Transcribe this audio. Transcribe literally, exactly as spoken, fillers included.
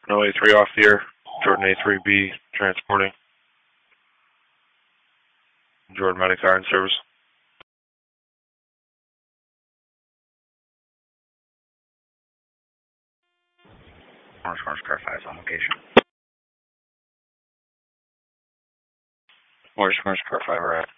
No A three off the air. Jordan A three B transporting. Jordan Medic Iron Service. Orange Orange Car five is on location. Orange Orange Car five, we're at.